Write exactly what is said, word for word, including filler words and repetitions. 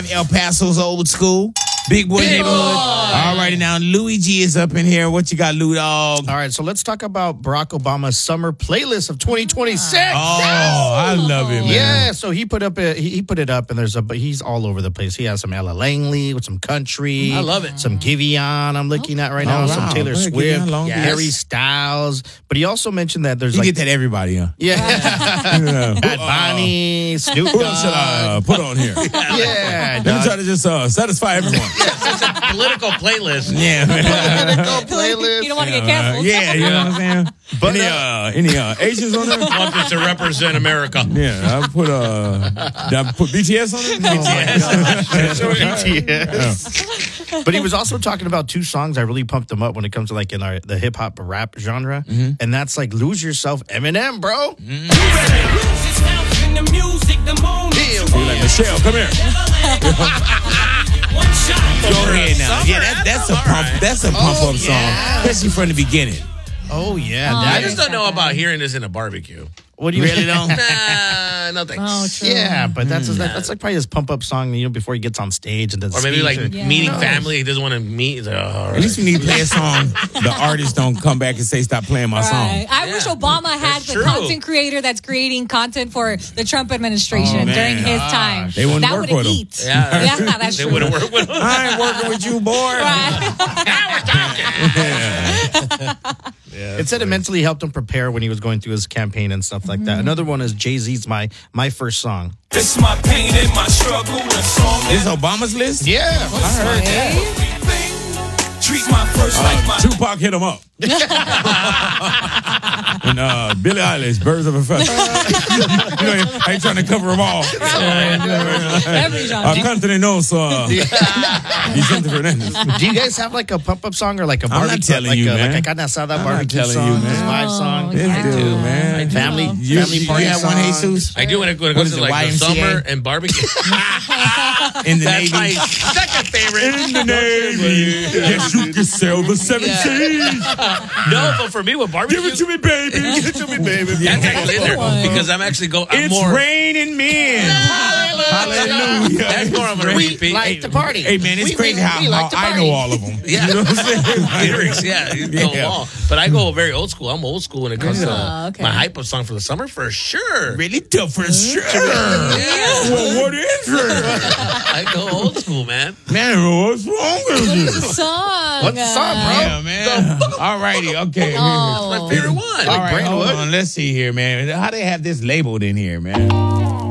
El Paso's old school. Big boy Big neighborhood. boy. All righty, now Luigi is up in here. What you got, Lou Dog? All right, so let's talk about Barack Obama's summer playlist of twenty twenty-six. Oh, I love it, man. Yeah, so he put up a, he he put it up, and there's a but he's all over the place. He has some Ella Langley with some country. I love it. Some Giveon I'm looking at right now. Oh, Some wow. Taylor Go ahead, Swift, Giveon, Long Beach. Harry Styles. But he also mentioned that there's You like get that everybody, huh? yeah, Yeah. Bad Bunny, Snoop Who else should I Dogg. uh, put on here? Yeah, Let me dog. try to just uh, satisfy everyone. It's a political playlist. Yeah, man. Political playlist. You don't want to get Uh, canceled. yeah, you know what I'm saying? But, any, uh, any uh, Asians on there? Want this to represent America. Yeah, I put uh, did I put B T S on it? B T S. But he was also talking about two songs I really pumped him up when it comes to like in our the hip hop rap genre, and that's like "Lose Yourself," Eminem, bro. You're like, Michelle, come here. Go ahead now. Yeah, that, that's a pump. That's a pump up song, especially from the beginning. Oh yeah, Oh, that I is. just don't know about hearing this in a barbecue. What do you Really don't? Nah, no thanks. Oh, true. Yeah, but that's like, that's like probably his pump up song, you know, before he gets on stage and does. Or maybe speech like or- Yeah. meeting No. family. He doesn't want to meet. He's like, oh, all At right. least you need to play a song. The artist don't come back and say, "Stop playing my Right. song." I Yeah. wish Obama had That's the true. content creator that's creating content for the Trump administration Oh, man. during his time. They wouldn't that work would've with him. eat. Yeah, yeah, that's They true. wouldn't work with him. I ain't working with you, boy. Right. Now we're talking. It said it mentally helped him prepare when he was going through his campaign and stuff like that. Another one is Jay-Z's "My My First Song." It's my pain and my struggle. The song This Obama's list? Yeah, I heard that. everything. Treat my first like my Tupac hit him up. And uh, Billie Eilish, "Birds of a Feather." You know, I ain't trying to cover them all. Every Uh, genre. Country knows uh, Vicente Fernandez. Do you guys have like a pump up song or like a I'm not barbecue? telling like you, a, man. Like a carne asada I'm not barbecue telling song, you, man. this vibe song. This I dude, do. man. Family, You, family you, party you have one, song. Jesus? I do when it, when it What goes is to it, like the Y M C A? summer and barbecue. In the That's Navy. my second favorite. In the Navy. Yes, you can sail the seven seas. No, but for me with barbecue, Give it to me, baby. Give it to me, baby. that's actually in there one. because I'm actually go. I'm It's more. raining men. Hallelujah. That's more of a It's repeat. Like the party. Hey, man, it's We- crazy we- how, we like how to I party. know all of them. Yeah. You know what I'm saying? Lyrics, yeah, you go Yeah. all. But I go very old school. I'm old school when it comes to Oh, okay. my hype up song for the summer for sure. Really tough for sure. Yeah. Well, what is it? I go old school, man. Man, what's wrong with What you? is the song? What's the song, bro? Yeah, man. All righty, okay. Oh. My favorite one. All right, hold Brentwood. on. Let's see here, man. How they have this labeled in here, man?